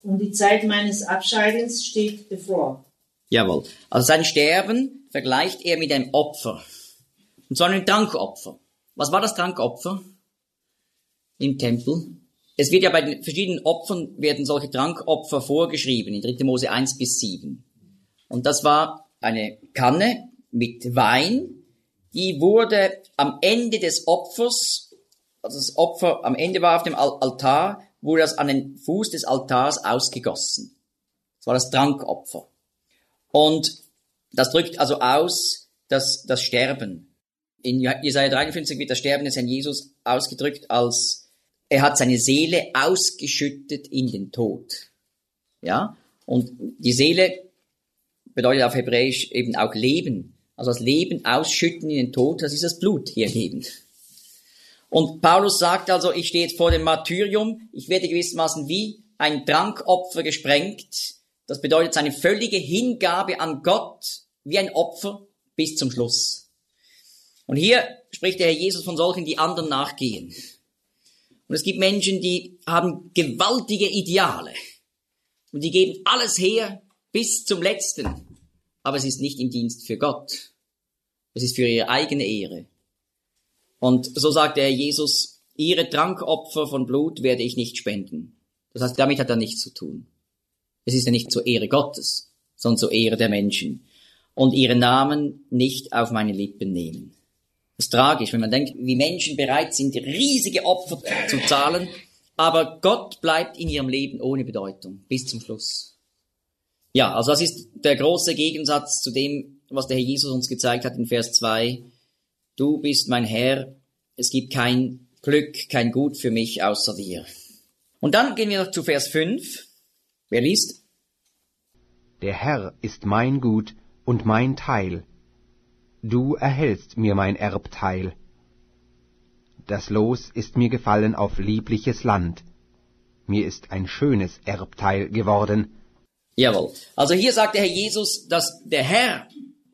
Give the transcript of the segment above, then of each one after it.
Und die Zeit meines Abscheidens steht bevor. Jawohl. Also sein Sterben vergleicht er mit einem Opfer. Und zwar einem Trankopfer. Was war das Trankopfer im Tempel? Es wird ja bei den verschiedenen Opfern werden solche Trankopfer vorgeschrieben, in 3. Mose 1-7. Und das war eine Kanne mit Wein, die wurde am Ende des Opfers, also das Opfer am Ende war auf dem Altar, wurde das an den Fuß des Altars ausgegossen. Das war das Trankopfer. Und das drückt also aus das Sterben. In Jesaja 53 wird das Sterben des Herrn Jesus ausgedrückt als er hat seine Seele ausgeschüttet in den Tod. Ja? Und die Seele bedeutet auf Hebräisch eben auch Leben. Also das Leben ausschütten in den Tod, das ist das Blut hier geben. Und Paulus sagt also, ich stehe jetzt vor dem Martyrium, ich werde gewissermaßen wie ein Trankopfer gesprengt. Das bedeutet seine völlige Hingabe an Gott wie ein Opfer bis zum Schluss. Und hier spricht der Herr Jesus von solchen, die anderen nachgehen. Und es gibt Menschen, die haben gewaltige Ideale. Und die geben alles her bis zum Letzten. Aber es ist nicht im Dienst für Gott. Es ist für ihre eigene Ehre. Und so sagt der Herr Jesus, ihre Trankopfer von Blut werde ich nicht spenden. Das heißt, damit hat er nichts zu tun. Es ist ja nicht zur Ehre Gottes, sondern zur Ehre der Menschen. Und ihre Namen nicht auf meine Lippen nehmen. Das ist tragisch, wenn man denkt, wie Menschen bereit sind, riesige Opfer zu zahlen, aber Gott bleibt in ihrem Leben ohne Bedeutung, bis zum Schluss. Ja, also das ist der große Gegensatz zu dem, was der Herr Jesus uns gezeigt hat in Vers 2. Du bist mein Herr, es gibt kein Glück, kein Gut für mich außer dir. Und dann gehen wir noch zu Vers 5. Wer liest? Der Herr ist mein Gut und mein Teil. Du erhältst mir mein Erbteil. Das Los ist mir gefallen auf liebliches Land. Mir ist ein schönes Erbteil geworden. Jawohl. Also hier sagt der Herr Jesus, dass der Herr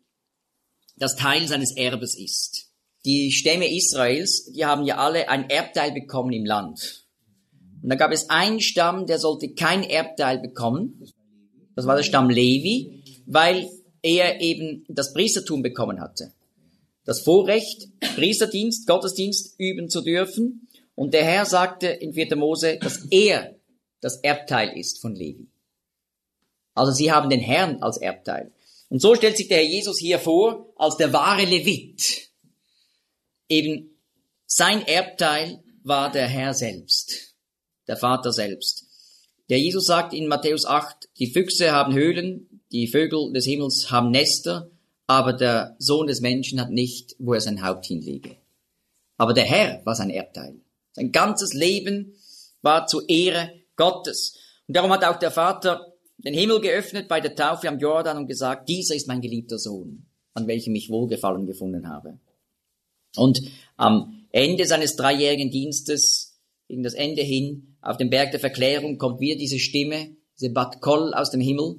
das Teil seines Erbes ist. Die Stämme Israels, die haben ja alle ein Erbteil bekommen im Land. Und da gab es einen Stamm, der sollte kein Erbteil bekommen. Das war der Stamm Levi, weil er eben das Priestertum bekommen hatte. Das Vorrecht, Priesterdienst, Gottesdienst üben zu dürfen. Und der Herr sagte in 4. Mose, dass er das Erbteil ist von Levi. Also sie haben den Herrn als Erbteil. Und so stellt sich der Herr Jesus hier vor, als der wahre Levit. Eben sein Erbteil war der Herr selbst, der Vater selbst. Der Jesus sagt in Matthäus 8, die Füchse haben Höhlen, die Vögel des Himmels haben Nester, aber der Sohn des Menschen hat nicht, wo er sein Haupt hinlege. Aber der Herr war sein Erbteil. Sein ganzes Leben war zur Ehre Gottes. Und darum hat auch der Vater den Himmel geöffnet bei der Taufe am Jordan und gesagt, dieser ist mein geliebter Sohn, an welchem ich Wohlgefallen gefunden habe. Und am Ende seines 3-jährigen Dienstes, gegen das Ende hin, auf dem Berg der Verklärung, kommt wieder diese Stimme, diese Bat Kol aus dem Himmel.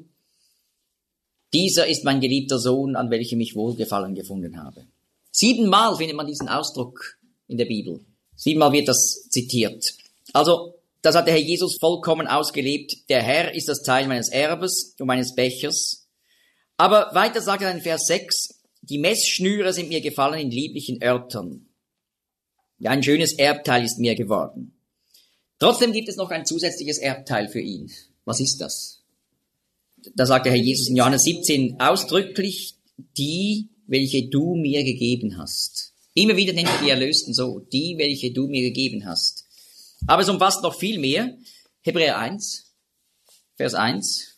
Dieser ist mein geliebter Sohn, an welchem ich Wohlgefallen gefunden habe. 7-mal findet man diesen Ausdruck in der Bibel. 7-mal wird das zitiert. Also, das hat der Herr Jesus vollkommen ausgelebt. Der Herr ist das Teil meines Erbes und meines Bechers. Aber weiter sagt er in Vers 6, die Messschnüre sind mir gefallen in lieblichen Örtern. Ja, ein schönes Erbteil ist mir geworden. Trotzdem gibt es noch ein zusätzliches Erbteil für ihn. Was ist das? Da sagt der Herr Jesus in Johannes 17 ausdrücklich, die, welche du mir gegeben hast. Immer wieder nennt er die Erlösten so, die, welche du mir gegeben hast. Aber es umfasst noch viel mehr. Hebräer 1, Vers 1.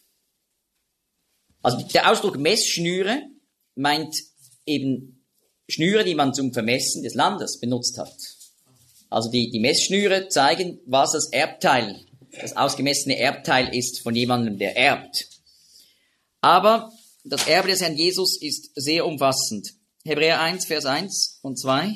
Also der Ausdruck Messschnüre meint eben Schnüre, die man zum Vermessen des Landes benutzt hat. Also die Messschnüre zeigen, was das Erbteil, das ausgemessene Erbteil ist von jemandem, der erbt. Aber das Erbe des Herrn Jesus ist sehr umfassend. Hebräer 1, Vers 1 und 2.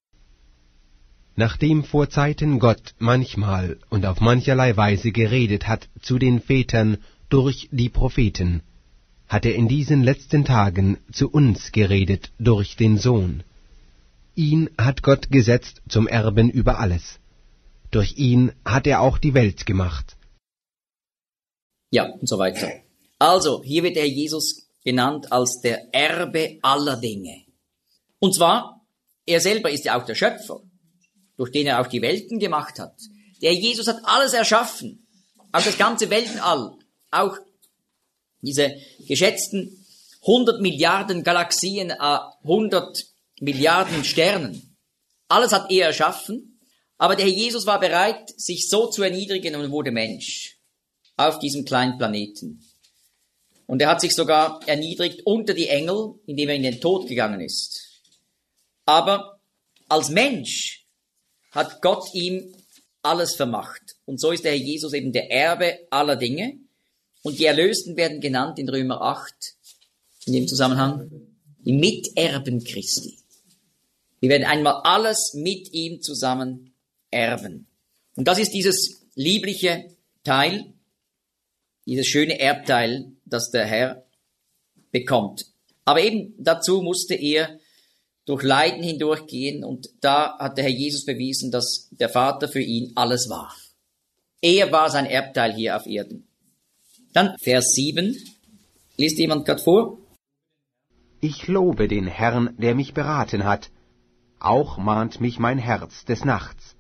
Nachdem vor Zeiten Gott manchmal und auf mancherlei Weise geredet hat zu den Vätern durch die Propheten, hat er in diesen letzten Tagen zu uns geredet durch den Sohn. Ihn hat Gott gesetzt zum Erben über alles. Durch ihn hat er auch die Welt gemacht. Ja, und so weiter. Also, hier wird der Herr Jesus genannt als der Erbe aller Dinge. Und zwar, er selber ist ja auch der Schöpfer, durch den er auch die Welten gemacht hat. Der Herr Jesus hat alles erschaffen, auch das ganze Weltall, auch diese geschätzten 100 Milliarden Galaxien, 100 Milliarden Sternen. Alles hat er erschaffen, aber der Herr Jesus war bereit, sich so zu erniedrigen und wurde Mensch auf diesem kleinen Planeten. Und er hat sich sogar erniedrigt unter die Engel, indem er in den Tod gegangen ist. Aber als Mensch hat Gott ihm alles vermacht. Und so ist der Herr Jesus eben der Erbe aller Dinge. Und die Erlösten werden genannt in Römer 8, in dem Zusammenhang, die Miterben Christi. Wir werden einmal alles mit ihm zusammen erben. Und das ist dieses liebliche Teil, dieses schöne Erbteil, das der Herr bekommt. Aber eben dazu musste er durch Leiden hindurchgehen und da hat der Herr Jesus bewiesen, dass der Vater für ihn alles war. Er war sein Erbteil hier auf Erden. Dann Vers 7. Liest jemand gerade vor? Ich lobe den Herrn, der mich beraten hat. Auch mahnt mich mein Herz des Nachts.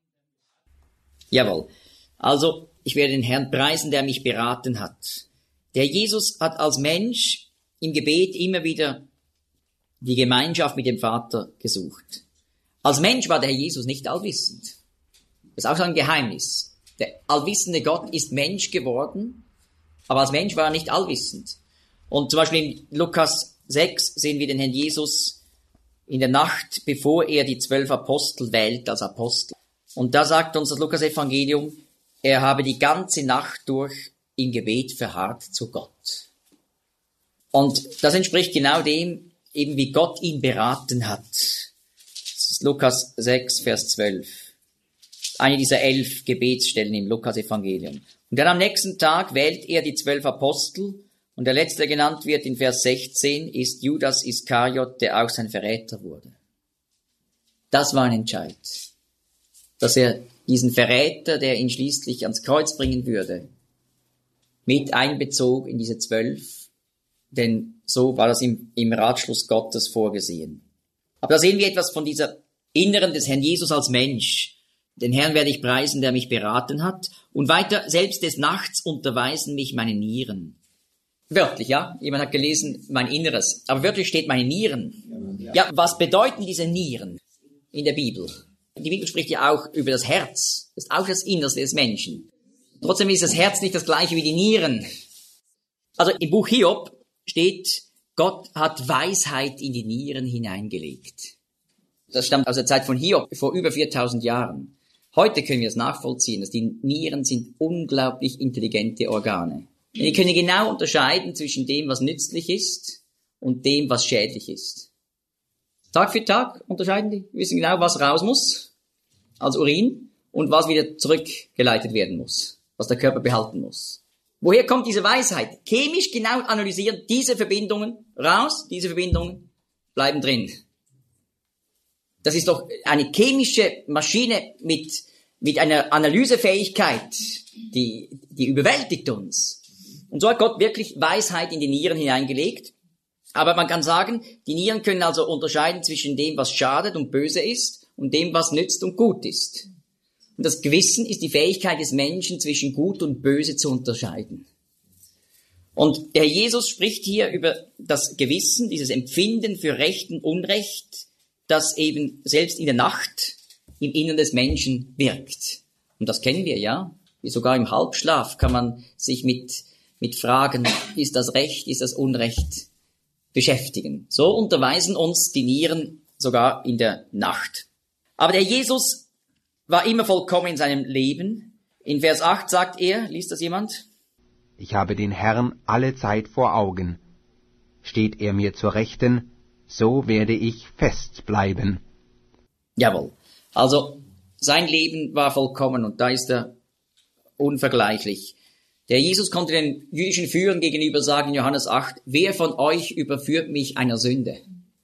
Jawohl. Also, ich werde den Herrn preisen, der mich beraten hat. Der Jesus hat als Mensch im Gebet immer wieder die Gemeinschaft mit dem Vater gesucht. Als Mensch war der Herr Jesus nicht allwissend. Das ist auch so ein Geheimnis. Der allwissende Gott ist Mensch geworden, aber als Mensch war er nicht allwissend. Und zum Beispiel in Lukas 6 sehen wir den Herrn Jesus in der Nacht, bevor er die 12 Apostel wählt als Apostel. Und da sagt uns das Lukas-Evangelium, er habe die ganze Nacht durch im Gebet verharrt zu Gott. Und das entspricht genau dem, eben wie Gott ihn beraten hat. Das ist Lukas 6, Vers 12. Eine dieser 11 Gebetsstellen im Lukas-Evangelium. Und dann am nächsten Tag wählt er die 12 Apostel und der letzte, der genannt wird in Vers 16, ist Judas Iskariot, der auch sein Verräter wurde. Das war ein Entscheid, dass er diesen Verräter, der ihn schließlich ans Kreuz bringen würde, mit einbezog in diese 12, denn so war das im Ratschluss Gottes vorgesehen. Aber da sehen wir etwas von dieser Inneren des Herrn Jesus als Mensch. Den Herrn werde ich preisen, der mich beraten hat. Und weiter, selbst des Nachts unterweisen mich meine Nieren. Wörtlich, ja? Jemand hat gelesen, mein Inneres. Aber wörtlich steht meine Nieren. Ja, was bedeuten diese Nieren in der Bibel? Die Bibel spricht ja auch über das Herz. Das ist auch das Innerste des Menschen. Trotzdem ist das Herz nicht das gleiche wie die Nieren. Also im Buch Hiob steht, Gott hat Weisheit in die Nieren hineingelegt. Das stammt aus der Zeit von Hiob, vor über 4000 Jahren. Heute können wir es nachvollziehen, dass die Nieren sind unglaublich intelligente Organe. Die können genau unterscheiden zwischen dem, was nützlich ist und dem, was schädlich ist. Tag für Tag unterscheiden die, wissen genau, was raus muss als Urin und was wieder zurückgeleitet werden muss, was der Körper behalten muss. Woher kommt diese Weisheit? Chemisch genau analysieren, diese Verbindungen raus, diese Verbindungen bleiben drin. Das ist doch eine chemische Maschine mit einer Analysefähigkeit, die überwältigt uns. Und so hat Gott wirklich Weisheit in die Nieren hineingelegt. Aber man kann sagen, die Nieren können also unterscheiden zwischen dem, was schadet und böse ist, und dem, was nützt und gut ist. Und das Gewissen ist die Fähigkeit des Menschen, zwischen Gut und Böse zu unterscheiden. Und der Herr Jesus spricht hier über das Gewissen, dieses Empfinden für Recht und Unrecht, das eben selbst in der Nacht im Innern des Menschen wirkt. Und das kennen wir, ja. Sogar im Halbschlaf kann man sich mit Fragen, ist das Recht, ist das Unrecht, beschäftigen. So unterweisen uns die Nieren sogar in der Nacht. Aber der Jesus war immer vollkommen in seinem Leben. In Vers 8 sagt er, liest das jemand? Ich habe den Herrn alle Zeit vor Augen. Steht er mir zur Rechten, so werde ich fest bleiben. Jawohl. Also sein Leben war vollkommen und da ist er unvergleichlich. Der Jesus konnte den jüdischen Führern gegenüber sagen in Johannes 8, wer von euch überführt mich einer Sünde?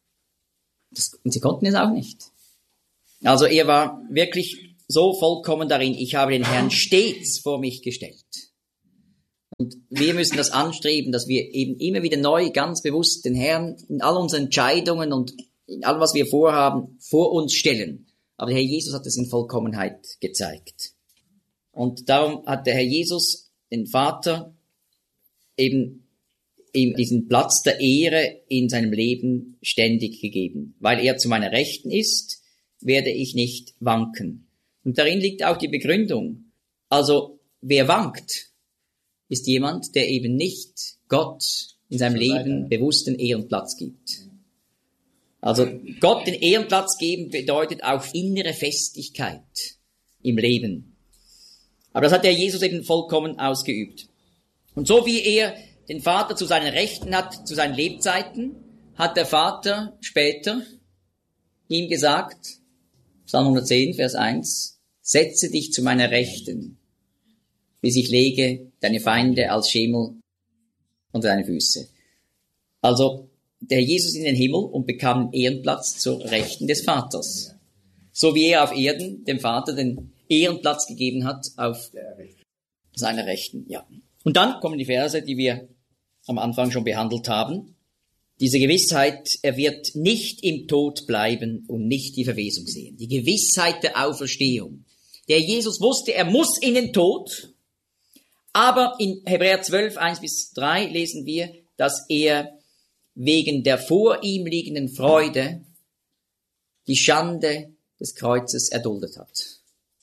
Und sie konnten es auch nicht. Also er war wirklich so vollkommen darin, ich habe den Herrn stets vor mich gestellt. Und wir müssen das anstreben, dass wir eben immer wieder neu, ganz bewusst den Herrn in all unseren Entscheidungen und in allem, was wir vorhaben, vor uns stellen. Aber der Herr Jesus hat es in Vollkommenheit gezeigt. Und darum hat der Herr Jesus den Vater eben ihm diesen Platz der Ehre in seinem Leben ständig gegeben. Weil er zu meiner Rechten ist, werde ich nicht wanken. Und darin liegt auch die Begründung. Also, wer wankt, ist jemand, der eben nicht Gott in seinem Leben bewussten Ehrenplatz gibt. Also, Gott den Ehrenplatz geben bedeutet auch innere Festigkeit im Leben. Aber das hat der Jesus eben vollkommen ausgeübt. Und so wie er den Vater zu seinen Rechten hat, zu seinen Lebzeiten, hat der Vater später ihm gesagt, Psalm 110, Vers 1, setze dich zu meiner Rechten, bis ich lege deine Feinde als Schemel unter deine Füße. Also, der Jesus in den Himmel und bekam den Ehrenplatz zur Rechten des Vaters. So wie er auf Erden dem Vater den Ehrenplatz gegeben hat auf seiner Rechten, ja. Und dann kommen die Verse, die wir am Anfang schon behandelt haben. Diese Gewissheit, er wird nicht im Tod bleiben und nicht die Verwesung sehen. Die Gewissheit der Auferstehung. Der Jesus wusste, er muss in den Tod. Aber in Hebräer 12, 1-3 lesen wir, dass er wegen der vor ihm liegenden Freude die Schande des Kreuzes erduldet hat.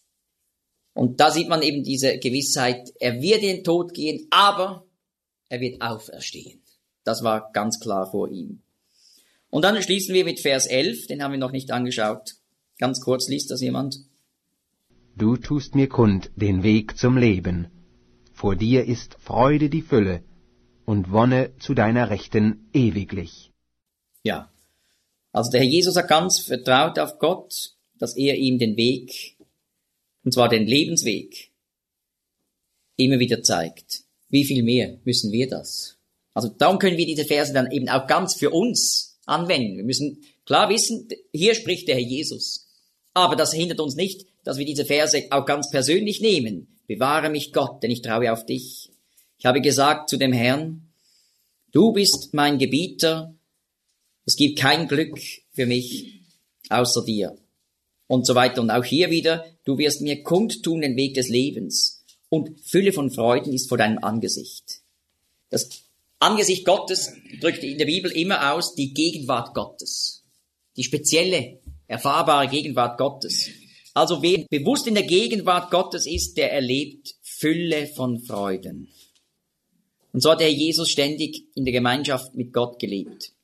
Und da sieht man eben diese Gewissheit, er wird in den Tod gehen, aber er wird auferstehen. Das war ganz klar vor ihm. Und dann schließen wir mit Vers 11, den haben wir noch nicht angeschaut. Ganz kurz, liest das jemand? Du tust mir kund den Weg zum Leben. Vor dir ist Freude die Fülle und Wonne zu deiner Rechten ewiglich. Ja, also der Herr Jesus hat ganz vertraut auf Gott, dass er ihm den Weg, und zwar den Lebensweg, immer wieder zeigt. Wie viel mehr müssen wir das? Also darum können wir diese Verse dann eben auch ganz für uns anwenden. Wir müssen klar wissen, hier spricht der Herr Jesus. Aber das hindert uns nicht, dass wir diese Verse auch ganz persönlich nehmen. Bewahre mich Gott, denn ich traue auf dich. Ich habe gesagt zu dem Herrn, du bist mein Gebieter, es gibt kein Glück für mich außer dir. Und so weiter. Und auch hier wieder, du wirst mir kundtun den Weg des Lebens. Und Fülle von Freuden ist vor deinem Angesicht. Das Angesicht Gottes drückt in der Bibel immer aus die Gegenwart Gottes. Die spezielle, erfahrbare Gegenwart Gottes. Also wer bewusst in der Gegenwart Gottes ist, der erlebt Fülle von Freuden. Und so hat der Jesus ständig in der Gemeinschaft mit Gott gelebt.